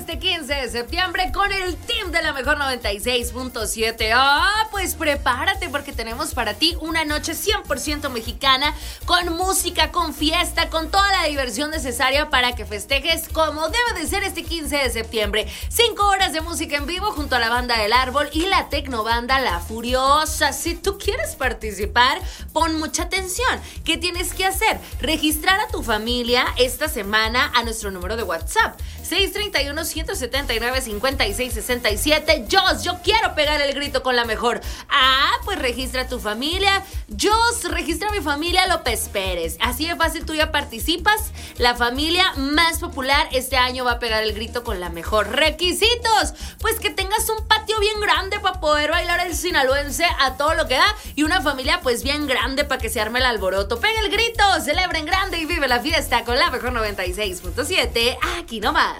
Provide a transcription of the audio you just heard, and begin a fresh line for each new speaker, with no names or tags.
este 15 de septiembre con el team de la mejor 96.7. Pues prepárate porque tenemos para ti una noche 100% mexicana, con música, con fiesta, con toda la diversión necesaria para que festejes como debe de ser este 15 de septiembre. 5 horas de música en vivo junto a la banda del Árbol y la tecnobanda La Furiosa. Si tú quieres participar, pon mucha atención. ¿Qué tienes que hacer? Registrar a tu familia esta semana a nuestro número de WhatsApp 631-179-5667. Yo quiero pegar el grito con la mejor. Pues registra a tu familia. Registra a mi familia López Pérez. Así de fácil, tú ya participas. La familia más popular este año va a pegar el grito con la mejor. Requisitos: pues que tengas un patio bien grande para poder bailar el sinaloense a todo lo que da, y una familia pues bien grande para que se arme el alboroto. Pega el grito, celebra en grande y vive la fiesta con la mejor 96.7, aquí nomás.